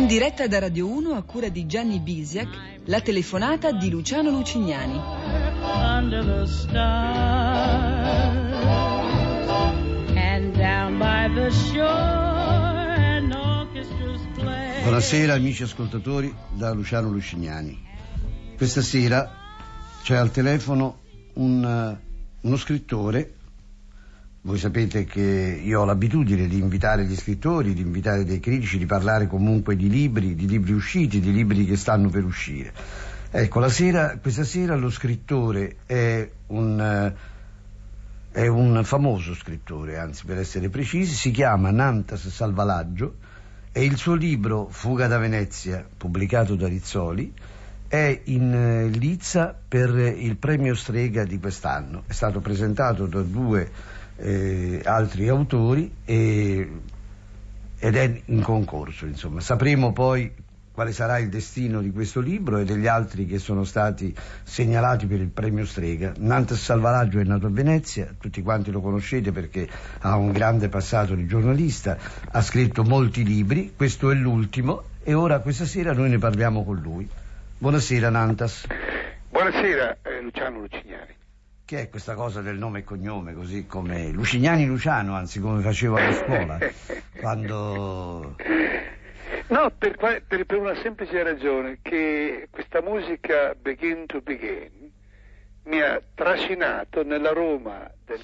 In diretta da Radio 1 a cura di Gianni Bisiak, la telefonata di Luciano Lucignani. Under the stars and down by the shore an orchestra's playing. Buonasera amici ascoltatori, da Luciano Lucignani. Questa sera c'è al telefono uno scrittore. Voi sapete che io ho l'abitudine di invitare gli scrittori, di invitare dei critici, di parlare comunque di libri usciti, di libri che stanno per uscire. Ecco, questa sera lo scrittore è un famoso scrittore, anzi per essere precisi, si chiama Nantas Salvalaggio e il suo libro Fuga da Venezia, pubblicato da Rizzoli, è in lizza per il premio Strega di quest'anno. È stato presentato da due altri autori ed è in concorso, insomma. Sapremo poi quale sarà il destino di questo libro e degli altri che sono stati segnalati per il premio Strega. Nantas Salvalaggio è nato a Venezia, tutti quanti lo conoscete perché ha un grande passato di giornalista, ha scritto molti libri, questo è l'ultimo e ora questa sera noi ne parliamo con lui. Buonasera Nantas. Buonasera Luciano Lucignani. Che è questa cosa del nome e cognome, così come Lucignani Luciano, anzi come facevo a scuola, quando... No, per una semplice ragione, che questa musica Begin to Begin mi ha trascinato nella Roma del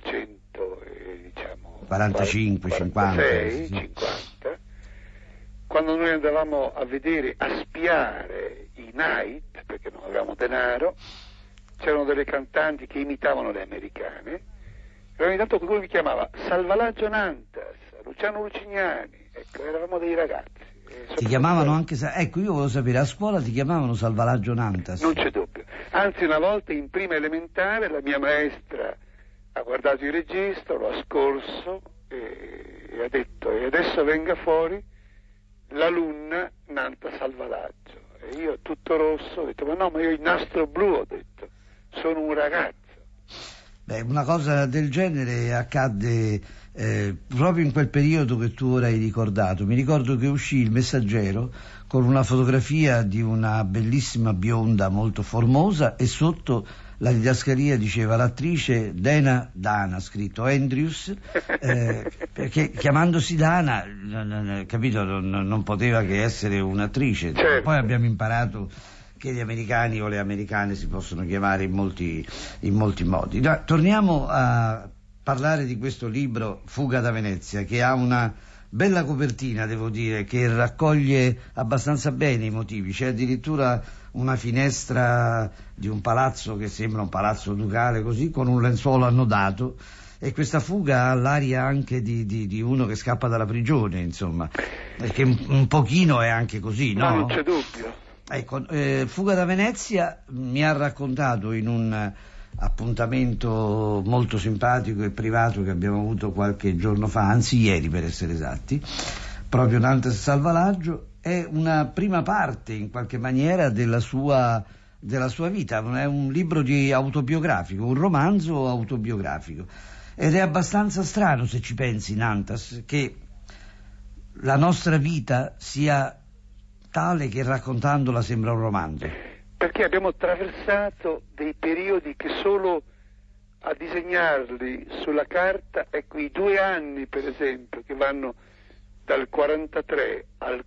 45, 50, 50, quando noi andavamo a vedere, a spiare i night, perché non avevamo denaro. C'erano delle cantanti che imitavano le americane e ogni tanto qualcuno mi chiamava Salvalaggio Nantas, Luciano Lucignani, ecco, eravamo dei ragazzi. Ti chiamavano anche, ecco, io volevo sapere, a scuola ti chiamavano Salvalaggio Nantas? Non c'è dubbio, anzi una volta in prima elementare la mia maestra ha guardato il registro, lo ha scorso e ha detto e adesso venga fuori l'alunna Nantas Salvalaggio, e io tutto rosso ho detto ma io il nastro blu, ho detto sono un ragazzo. Beh, una cosa del genere accadde proprio in quel periodo che tu ora hai ricordato. Mi ricordo che uscì il Messaggero con una fotografia di una bellissima bionda molto formosa e sotto la didascalia diceva l'attrice Dana, scritto Andrews, perché chiamandosi Dana, capito, non poteva che essere un'attrice. Certo. Poi abbiamo imparato che gli americani o le americane si possono chiamare in molti modi. Torniamo a parlare di questo libro Fuga da Venezia, che ha una bella copertina, devo dire, che raccoglie abbastanza bene i motivi. C'è addirittura una finestra di un palazzo che sembra un palazzo ducale, così, con un lenzuolo annodato, e questa fuga ha l'aria anche di uno che scappa dalla prigione, insomma, perché un pochino è anche così, no? No, non c'è dubbio. Ecco, Fuga da Venezia mi ha raccontato in un appuntamento molto simpatico e privato che abbiamo avuto qualche giorno fa, anzi ieri per essere esatti, proprio Nantas Salvalaggio, è una prima parte in qualche maniera della sua vita, è un libro autobiografico, un romanzo autobiografico, ed è abbastanza strano, se ci pensi, Nantas, che la nostra vita sia tale che raccontandola sembra un romanzo. Perché abbiamo attraversato dei periodi che solo a disegnarli sulla carta, ecco, i 2 anni per esempio che vanno dal 43 al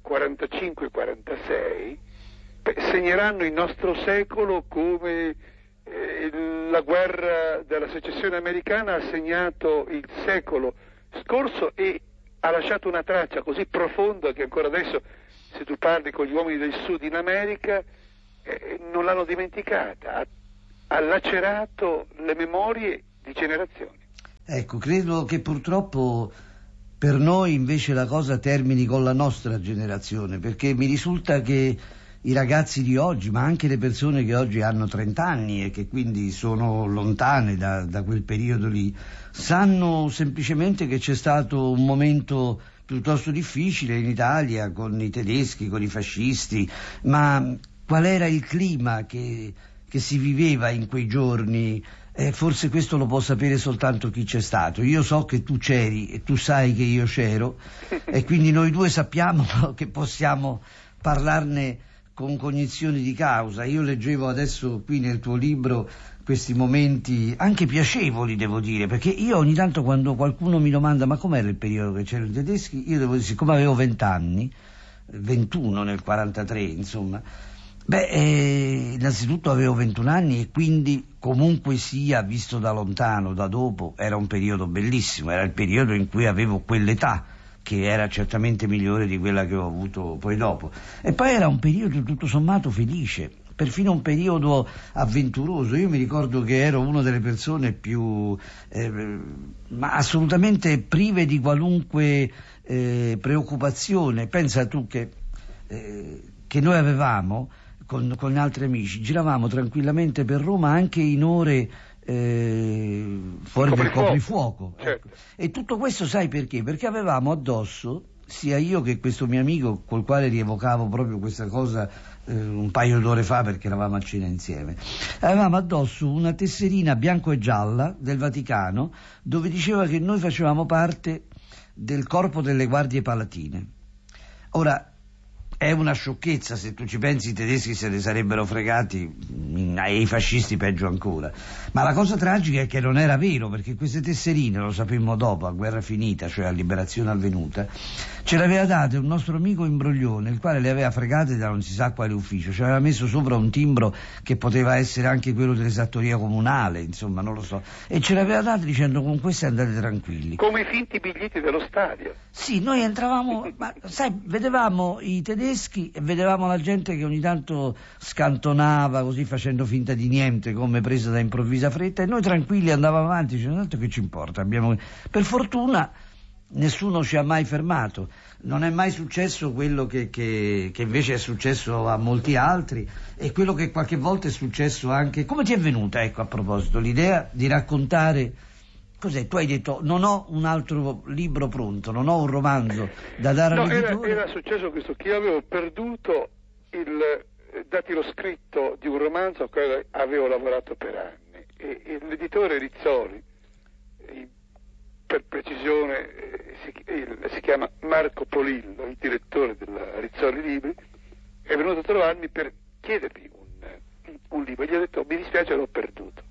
45-46 segneranno il nostro secolo come la guerra della secessione americana ha segnato il secolo scorso e ha lasciato una traccia così profonda che ancora adesso, se tu parli con gli uomini del sud in America, non l'hanno dimenticata, ha lacerato le memorie di generazioni. Ecco, credo che purtroppo per noi invece la cosa termini con la nostra generazione, perché mi risulta che i ragazzi di oggi, ma anche le persone che oggi hanno 30 anni e che quindi sono lontane da quel periodo lì, sanno semplicemente che c'è stato un momento piuttosto difficile in Italia con i tedeschi, con i fascisti, ma qual era il clima che si viveva in quei giorni Forse questo lo può sapere soltanto chi c'è stato. Io so che tu c'eri e tu sai che io c'ero e quindi noi due sappiamo che possiamo parlarne con cognizione di causa. Io leggevo adesso qui nel tuo libro questi momenti anche piacevoli, devo dire, perché io ogni tanto quando qualcuno mi domanda ma com'era il periodo che c'erano i tedeschi, io devo dire, siccome avevo 20 anni, 21 nel 43 insomma, innanzitutto avevo 21 anni e quindi comunque sia, visto da lontano, da dopo, era un periodo bellissimo, era il periodo in cui avevo quell'età che era certamente migliore di quella che ho avuto poi dopo, e poi era un periodo tutto sommato felice, perfino un periodo avventuroso. Io mi ricordo che ero una delle persone più ma assolutamente prive di qualunque preoccupazione. Pensa tu che noi avevamo con altri amici, giravamo tranquillamente per Roma anche in ore fuori del coprifuoco, certo. Ecco. E tutto questo sai perché? Perché avevamo addosso, sia io che questo mio amico col quale rievocavo proprio questa cosa un paio d'ore fa perché eravamo a cena insieme, avevamo addosso una tesserina bianco e gialla del Vaticano dove diceva che noi facevamo parte del corpo delle guardie palatine. Ora, è una sciocchezza, se tu ci pensi i tedeschi se ne sarebbero fregati e i fascisti peggio ancora, ma la cosa tragica è che non era vero, perché queste tesserine, lo sapemmo dopo, a guerra finita, cioè a liberazione avvenuta, ce le aveva date un nostro amico imbroglione, il quale le aveva fregate da non si sa quale ufficio, ci aveva messo sopra un timbro che poteva essere anche quello dell'esattoria comunale, insomma non lo so, e ce le aveva date dicendo con queste andate tranquilli, come i finti biglietti dello stadio. Sì, noi entravamo, ma sai, vedevamo i tedeschi e vedevamo la gente che ogni tanto scantonava così facendo finta di niente, come presa da improvvisa fretta, e noi tranquilli andavamo avanti dicendo tanto che ci importa, per fortuna nessuno ci ha mai fermato, non è mai successo quello che invece è successo a molti altri, e quello che qualche volta è successo anche. Come ti è venuta, ecco, a proposito, l'idea di raccontare? Cos'è? Tu hai detto non ho un altro libro pronto, non ho un romanzo da dare all'editore. Era successo questo, che io avevo perduto il datiloscritto di un romanzo a cui avevo lavorato per anni, e l'editore Rizzoli, per precisione si chiama Marco Polillo, il direttore della Rizzoli Libri, è venuto a trovarmi per chiedermi un libro, e gli ho detto mi dispiace, l'ho perduto.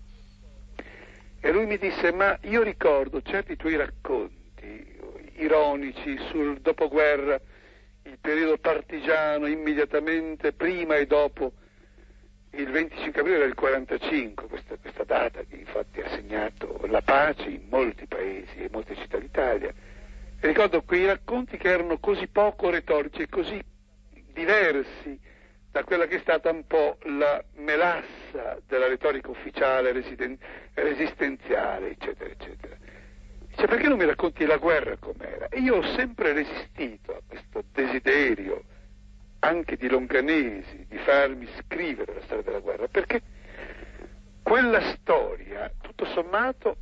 E lui mi disse, ma io ricordo certi tuoi racconti ironici sul dopoguerra, il periodo partigiano immediatamente prima e dopo il 25 aprile del 45, questa data che infatti ha segnato la pace in molti paesi e molte città d'Italia. E ricordo quei racconti che erano così poco retorici e così diversi da quella che è stata un po' la melassa della retorica ufficiale, resistenziale, eccetera, eccetera. Dice, perché non mi racconti la guerra com'era? E io ho sempre resistito a questo desiderio, anche di Longanesi, di farmi scrivere la storia della guerra, perché quella storia, tutto sommato,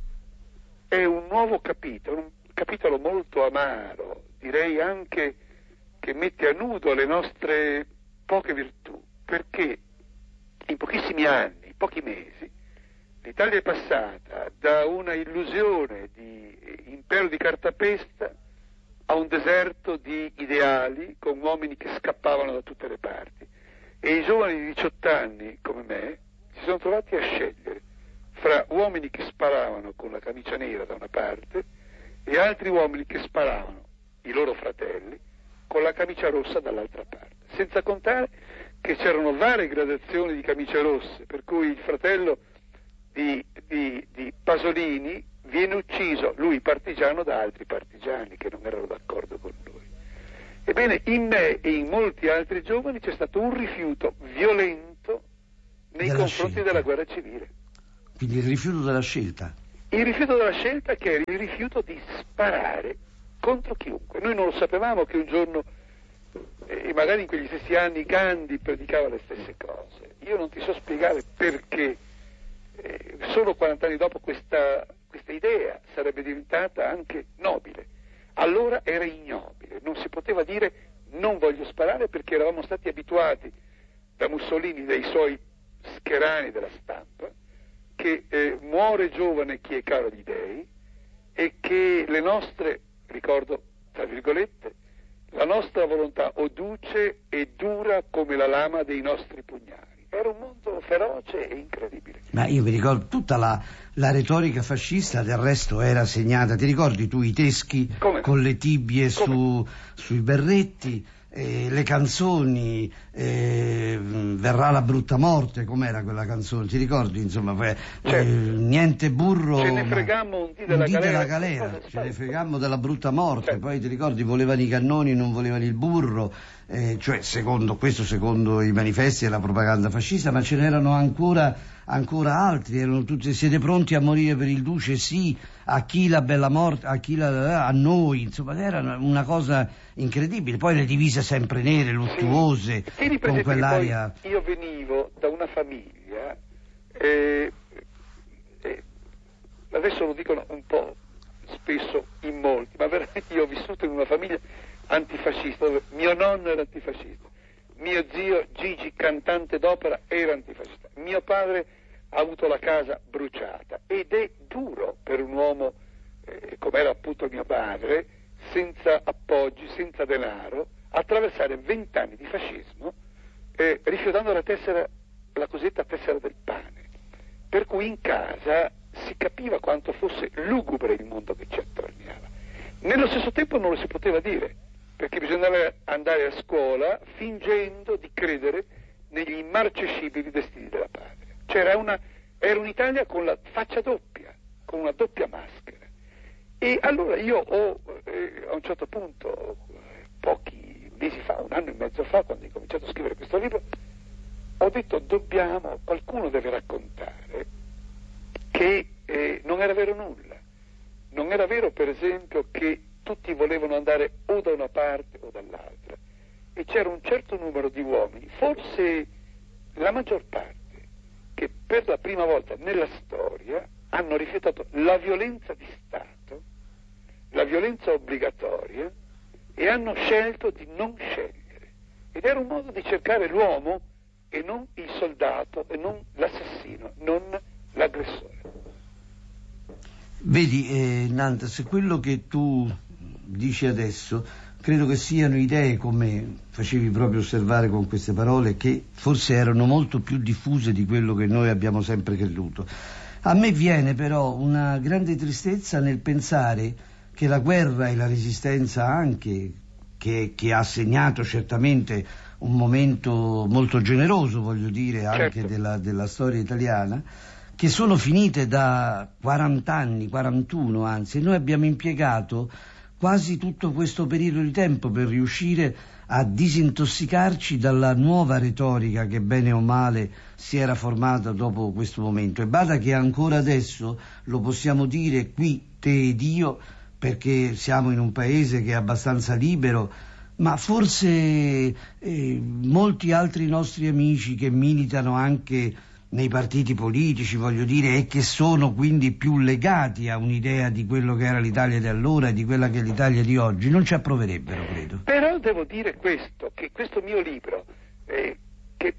è un nuovo capitolo, un capitolo molto amaro, direi anche che mette a nudo le nostre poche virtù, perché in pochissimi anni, in pochi mesi, l'Italia è passata da una illusione di impero di cartapesta a un deserto di ideali con uomini che scappavano da tutte le parti, e i giovani di 18 anni come me si sono trovati a scegliere fra uomini che sparavano con la camicia nera da una parte e altri uomini che sparavano, i loro fratelli, con la camicia rossa dall'altra parte, senza contare che c'erano varie gradazioni di camicie rosse, per cui il fratello di Pasolini viene ucciso, lui partigiano, da altri partigiani che non erano d'accordo con lui. Ebbene, in me e in molti altri giovani c'è stato un rifiuto violento nei confronti della guerra civile. Quindi il rifiuto della scelta. Il rifiuto della scelta, che era il rifiuto di sparare contro chiunque. Noi non lo sapevamo che un giorno, e magari in quegli stessi anni, Gandhi predicava le stesse cose. Io non ti so spiegare perché solo 40 anni dopo questa idea sarebbe diventata anche nobile. Allora era ignobile, non si poteva dire non voglio sparare, perché eravamo stati abituati da Mussolini, dai suoi scherani della stampa, che muore giovane chi è caro agli dèi e che le nostre, ricordo tra virgolette, la nostra volontà oduce e dura come la lama dei nostri pugnali. Era un mondo feroce e incredibile. Ma io mi ricordo tutta la retorica fascista, del resto era segnata, ti ricordi tu i teschi con le tibie sui berretti, le canzoni, verrà la brutta morte, com'era quella canzone, ti ricordi? Insomma, niente burro, ce ne fregammo un dì della galera, ce ne fregammo della brutta morte, poi ti ricordi volevano i cannoni, non volevano il burro, cioè secondo i manifesti e la propaganda fascista, ma ce n'erano ancora altri, erano tutti: siete pronti a morire per il duce? Sì. A chi la bella morte? A noi, insomma, era una cosa incredibile. Poi le divise sempre nere, luttuose, sì, con quell'aria. Io venivo da una famiglia, adesso lo dicono un po' spesso in molti, ma veramente io ho vissuto in una famiglia antifascista, dove mio nonno era antifascista, mio zio Gigi, cantante d'opera, era antifascista, mio padre ha avuto la casa bruciata, ed è duro per un uomo come era appunto mio padre, senza appoggi, senza denaro, attraversare 20 anni di fascismo rifiutando la cosiddetta tessera del pane, per cui in casa si capiva quanto fosse lugubre il mondo che ci attorniava. Nello stesso tempo non lo si poteva dire, perché bisognava andare a scuola fingendo di credere negli immarcescibili destini della patria. Era un'Italia con la faccia doppia, con una doppia maschera. E allora io a un certo punto, pochi mesi fa, un anno e mezzo fa, quando ho cominciato a scrivere questo libro, ho detto: qualcuno deve raccontare che non era vero nulla. Non era vero, per esempio, che tutti volevano andare o da una parte o dall'altra, e c'era un certo numero di uomini, forse la maggior parte, che per la prima volta nella storia hanno rifiutato la violenza di Stato, la violenza obbligatoria, e hanno scelto di non scegliere. Ed era un modo di cercare l'uomo e non il soldato, e non l'assassino, non l'aggressore. Vedi, Nantes, quello che tu dici adesso credo che siano idee, come facevi proprio osservare con queste parole, che forse erano molto più diffuse di quello che noi abbiamo sempre creduto. A me viene però una grande tristezza nel pensare che la guerra e la resistenza, anche che ha segnato certamente un momento molto generoso, voglio dire, anche della storia italiana, che sono finite da 40 anni, 41 anzi, e noi abbiamo impiegato quasi tutto questo periodo di tempo per riuscire a disintossicarci dalla nuova retorica che bene o male si era formata dopo questo momento. E bada che ancora adesso lo possiamo dire qui, te ed io, perché siamo in un paese che è abbastanza libero, ma forse molti altri nostri amici che militano anche nei partiti politici, voglio dire, e che sono quindi più legati a un'idea di quello che era l'Italia di allora e di quella che è l'Italia di oggi, non ci approverebbero, credo. Però devo dire che questo mio libro, che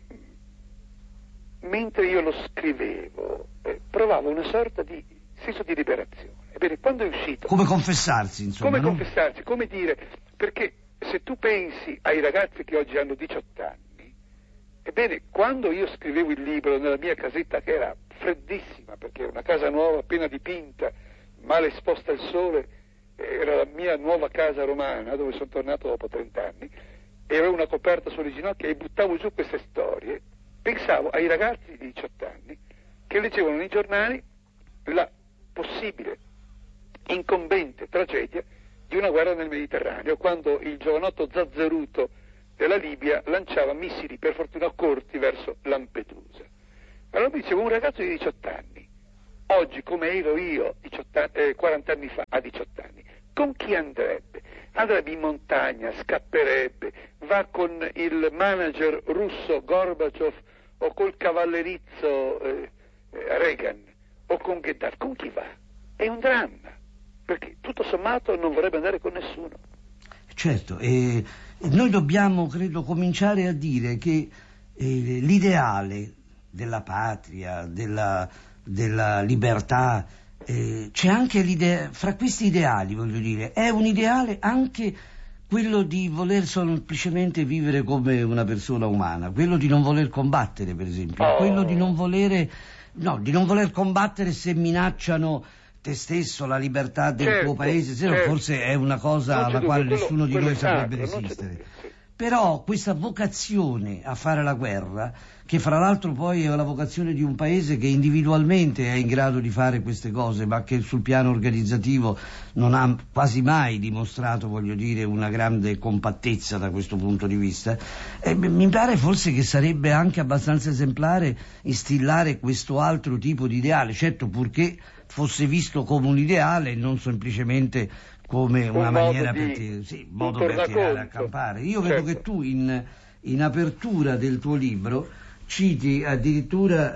mentre io lo scrivevo, provavo una sorta di senso di liberazione. Ebbene, quando è uscito... Come confessarsi, insomma. Come no? confessarsi, come dire, perché se tu pensi ai ragazzi che oggi hanno 18 anni, ebbene, quando io scrivevo il libro nella mia casetta, che era freddissima, perché era una casa nuova, appena dipinta, male esposta al sole, era la mia nuova casa romana, dove sono tornato dopo 30 anni, e avevo una coperta sulle ginocchia e buttavo giù queste storie, pensavo ai ragazzi di 18 anni che leggevano nei giornali la possibile, incombente tragedia di una guerra nel Mediterraneo, quando il giovanotto zazzeruto della Libia lanciava missili, per fortuna corti, verso Lampedusa. Allora mi dicevo, un ragazzo di 18 anni, oggi come ero io 40 anni fa, a 18 anni, con chi andrebbe? Andrebbe in montagna, scapperebbe, va con il manager russo Gorbaciov o col cavallerizzo Reagan o con Gheddafi. Con chi va? È un dramma, perché tutto sommato non vorrebbe andare con nessuno. Certo, e noi dobbiamo, credo, cominciare a dire che l'ideale della patria, della libertà, c'è anche l'idea, fra questi ideali, voglio dire, è un ideale anche quello di voler semplicemente vivere come una persona umana, quello di non voler combattere, per esempio, quello di non voler combattere se minacciano te stesso, la libertà del tuo paese, se no forse è una cosa alla quale nessuno di noi saprebbe resistere. Però questa vocazione a fare la guerra, che fra l'altro poi è la vocazione di un paese che individualmente è in grado di fare queste cose, ma che sul piano organizzativo non ha quasi mai dimostrato, voglio dire, una grande compattezza da questo punto di vista, mi pare forse che sarebbe anche abbastanza esemplare instillare questo altro tipo di ideale, certo purché fosse visto come un ideale e non semplicemente come una maniera per tirare a campare. Io vedo che tu in apertura del tuo libro citi addirittura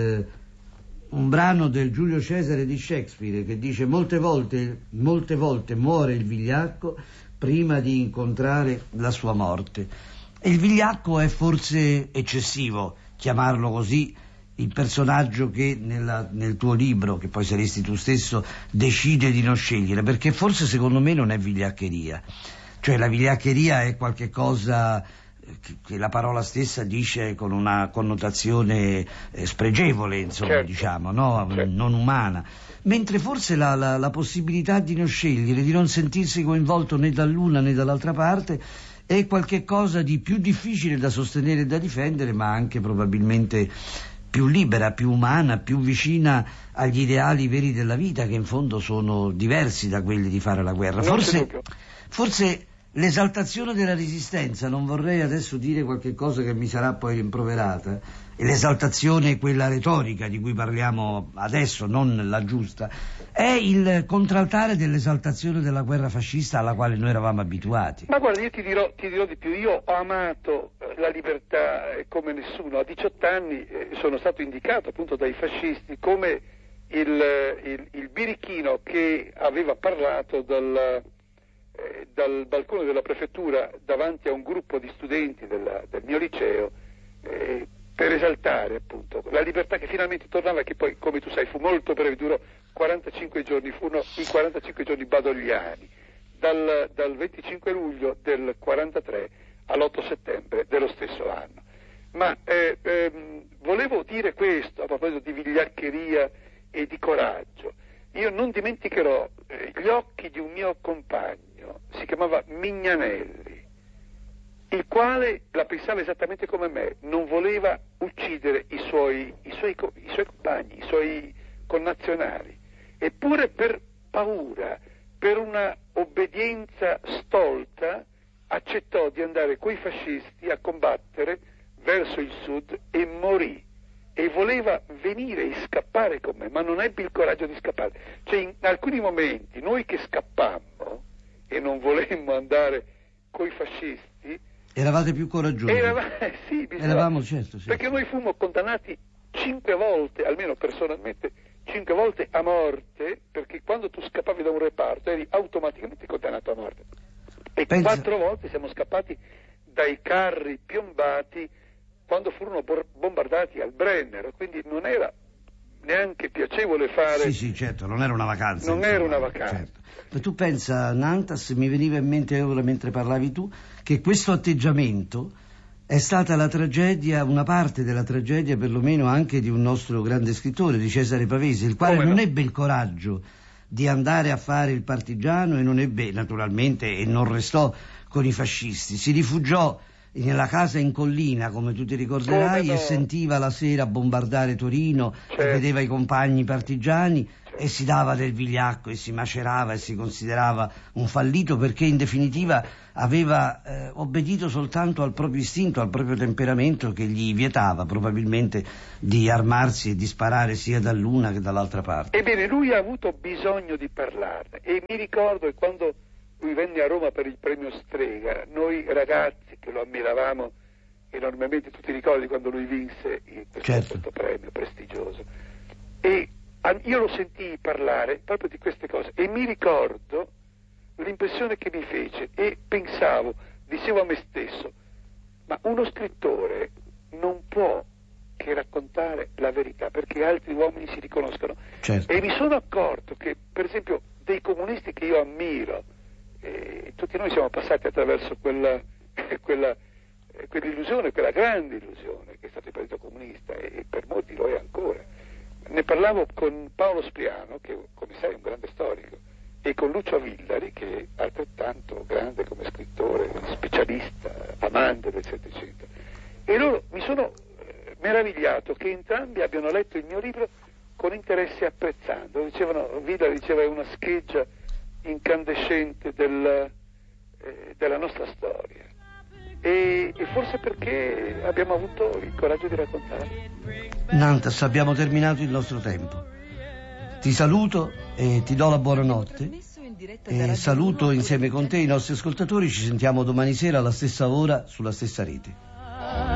un brano del Giulio Cesare di Shakespeare che dice molte volte muore il vigliacco prima di incontrare la sua morte. E il vigliacco è forse eccessivo chiamarlo così, il personaggio che nel tuo libro, che poi saresti tu stesso, decide di non scegliere, perché forse secondo me non è vigliaccheria, cioè la vigliaccheria è qualche cosa che la parola stessa dice con una connotazione spregevole, insomma, certo, diciamo, no? Certo. Non umana, mentre forse la possibilità di non scegliere, di non sentirsi coinvolto né dall'una né dall'altra parte è qualche cosa di più difficile da sostenere e da difendere, ma anche probabilmente più libera, più umana, più vicina agli ideali veri della vita, che in fondo sono diversi da quelli di fare la guerra. Forse l'esaltazione della resistenza, non vorrei adesso dire qualche cosa che mi sarà poi rimproverata, e l'esaltazione, quella retorica di cui parliamo adesso, non la giusta, è il contraltare dell'esaltazione della guerra fascista alla quale noi eravamo abituati. Ma guarda, io ti dirò di più, io ho amato la libertà come nessuno. A 18 anni sono stato indicato appunto dai fascisti come il birichino che aveva parlato dal balcone della prefettura davanti a un gruppo di studenti del mio liceo per esaltare appunto la libertà che finalmente tornava, che poi, come tu sai, fu molto breve, durò 45 giorni, furono i 45 giorni badogliani, dal 25 luglio del 43 all'8 settembre dello stesso anno. Ma volevo dire questo a proposito di vigliaccheria e di coraggio. Io non dimenticherò gli occhi di un mio compagno, si chiamava Mignanelli, il quale la pensava esattamente come me, non voleva uccidere i suoi compagni, i suoi connazionali, eppure per paura, per una obbedienza stolta, accettò di andare coi fascisti a combattere verso il sud e morì. E voleva venire e scappare con me, ma non ebbe il coraggio di scappare. Cioè, in alcuni momenti noi che scappammo e non volemmo andare coi fascisti, eravate più coraggiosi. Sì, eravamo, certo, sì. Perché noi fummo condannati 5 volte, almeno personalmente 5 volte a morte, perché quando tu scappavi da un reparto eri automaticamente condannato a morte. E 4 volte siamo scappati dai carri piombati quando furono bombardati al Brennero, quindi non era neanche piacevole fare... Sì, certo, non era una vacanza. Non era una vacanza. Certo. Ma tu pensa, Nantas, mi veniva in mente ora mentre parlavi tu, che questo atteggiamento è stata la tragedia, una parte della tragedia perlomeno anche di un nostro grande scrittore, di Cesare Pavese, il quale non ebbe il coraggio di andare a fare il partigiano e non ebbe, naturalmente, e non restò con i fascisti, si rifugiò nella casa in collina, come tu ti ricorderai, e sentiva la sera bombardare Torino, certo, e vedeva i compagni partigiani, e si dava del vigliacco e si macerava e si considerava un fallito, perché in definitiva aveva obbedito soltanto al proprio istinto, al proprio temperamento, che gli vietava probabilmente di armarsi e di sparare sia dall'una che dall'altra parte. Ebbene, lui ha avuto bisogno di parlarne, e mi ricordo che quando lui venne a Roma per il premio Strega, noi ragazzi che lo ammiravamo enormemente, tu ti ricordi quando lui vinse questo premio prestigioso, e io lo sentii parlare proprio di queste cose, e mi ricordo l'impressione che mi fece, e dicevo a me stesso, ma uno scrittore non può che raccontare la verità, perché altri uomini si riconoscono. Certo. E mi sono accorto che, per esempio, dei comunisti che io ammiro, tutti noi siamo passati attraverso quell'illusione, quella grande illusione che è stato il Partito Comunista, e per molti lo è ancora. Ne parlavo con Paolo Spriano, che come sai è un grande storico, e con Lucio Villari, che è altrettanto grande come scrittore, specialista, amante del Settecento. E loro mi sono meravigliato che entrambi abbiano letto il mio libro con interesse, apprezzando. Villari diceva è una scheggia incandescente della nostra storia. E forse perché abbiamo avuto il coraggio di raccontarlo. Nantes, abbiamo terminato il nostro tempo. Ti saluto e ti do la buonanotte e saluto insieme con te i nostri ascoltatori. Ci sentiamo domani sera alla stessa ora sulla stessa rete.